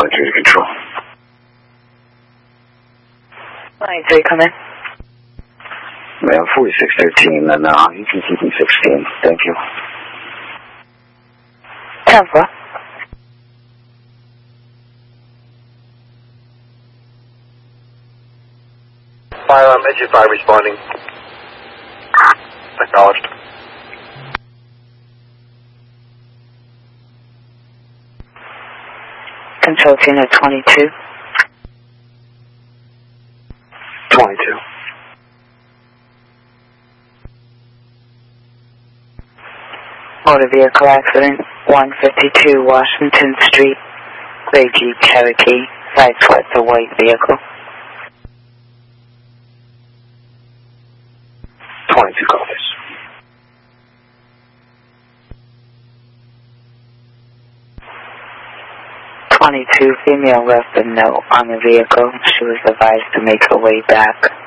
23 to control. 23, come in. Man, 4613, and you can keep me 16. Thank you. 10-4. Fire Edge 5 responding. Acknowledged. Control team at 22. 22. Motor vehicle accident, 152 Washington Street. Gray Jeep Cherokee, sideswept a white vehicle. 22 copies. Female left a note on the vehicle. She was advised to make her way back.